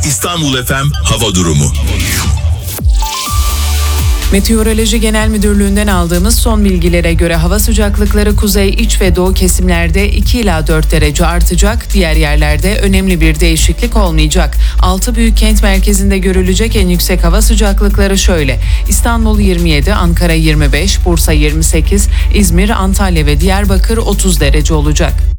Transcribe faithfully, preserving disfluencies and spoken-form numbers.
İstanbul F M hava durumu. Meteoroloji Genel Müdürlüğü'nden aldığımız son bilgilere göre hava sıcaklıkları kuzey, iç ve doğu kesimlerde iki ila dört derece artacak. Diğer yerlerde önemli bir değişiklik olmayacak. altı büyük kent merkezinde görülecek en yüksek hava sıcaklıkları şöyle: İstanbul yirmi yedi, Ankara yirmi beş, Bursa yirmi sekiz, İzmir, Antalya ve Diyarbakır otuz derece olacak.